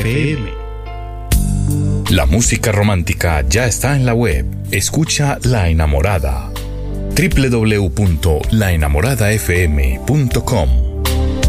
FM. La música romántica ya está en la web. Escucha La Enamorada. www.laenamoradafm.com